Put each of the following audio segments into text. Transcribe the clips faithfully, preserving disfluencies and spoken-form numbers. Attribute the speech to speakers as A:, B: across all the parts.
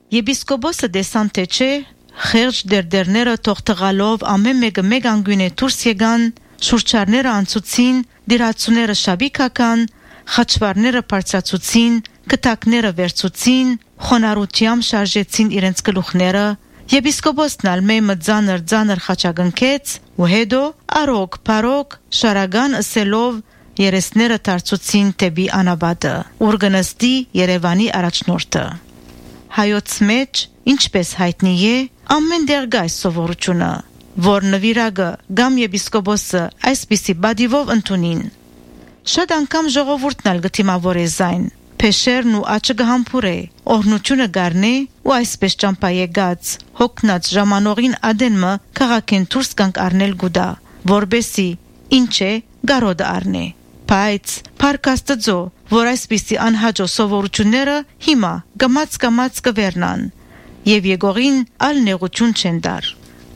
A: Եպիսկոպոսը դեսան թե չէ, խեղճ դերդերները թողտղալով ամեն մեկը մեկ անգյուն է դուրս եկան, շուրջարները անցուցին, դիրացուները շաբիկական, խաչվարները բարձրացուցին, կտակները վերցուցին, խոնարհությամբ շարժեցին իրենց գլուխները, եպիսկոպոսն ալ մեմը ձանր ձանր խաչագնքեց, ու հետո արոք բարոք շարագան ըսելով երեսները դարձուցին դեպի անաբատը, ուր գնստի Երևանի առաջնորդը։ Հայոց մեջ, ինչպես հայտնի է, ամեն դեղ գայ սովորությունը, որ նվիրագը կամ եպիսկոպոսը այսպիսի բադիվով ընդունին։ Շատ անգամ ժողովուրդն ալ գտիմավոր է զայն, փեշերն ու աչը գհամբուրե, օրհնությունը գարնե ու այսպես ճամփայեգած, հոգնած ժամանողին ադենմը քաղաքեն դուրս կանք առնել գուդա, որբեսի ինչ է գարոդը առնե։ Բայց Փարքաստծո, որ այսպիսի անհաջո սովորությունները հիմա գմած-գմած կվերնան, եւ եկողին ալ նեղություն չեն դար։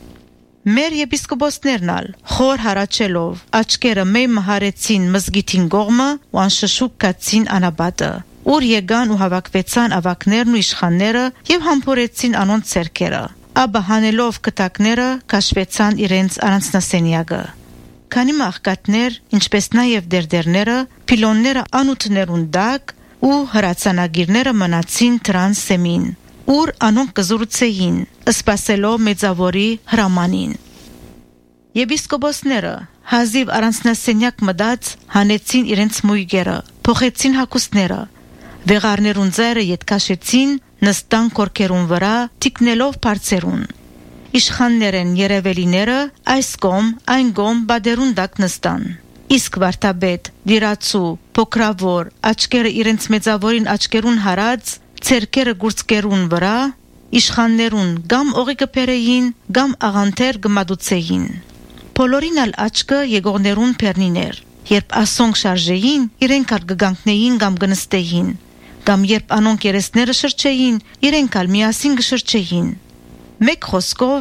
A: Մեր եպիսկոպոսներն ալ խոր հարաչելով աչքերը մեյ մահարեցին մզգիթին գողմը ու անշշուկ կացին անաբատը, ուր եկան ու հավաքվեցան ավակներն ու իշխանները եւ համբուրեցին անոնց ցերքերը, ապա հանելով կտակները քաշվեցան իրենց առանձնասենյակը։ Քանի մաղկատներ, ինչպես նաև դերդերները, փիլոնները անութներուն դակ ու հրացանագիրները մնացին դրան սեմին, ուր անոնք կզրուցեին, սպասելով մեծավորի հրամանին։ Եպիսկոպոսները հազիվ առանձնասենյակ մտած հանեցին իրենց մույգերը, փոխեցին հագուստները, վեղարներուն ձայրը ետքաշեցին, նստան կորքերուն վրա, թիկնելով բարձերուն։ Իշխաններեն երևելիները այս կողմ, այն կողմ բادرուն դակ նստան։ Իսկ վարդապետ, դիրացու, փոքրավոր, աչքերը իրենց մեծավորին աչքերուն հարած, ցերկերը գուրծկերուն վրա, իշխաններուն կամ օղի կփերեին, կամ աղանթեր կմադուցեին։ Բոլորին ալ աչքը եկողներուն բեռնիներ, երբ ասոնք շարժեին, իրենք ալ կգանքնեին կամ կնստեին, կամ երբ անոնք երեսները շրջեին, իրենք ալ միասին կշրջեին։ Մեկ խոսքով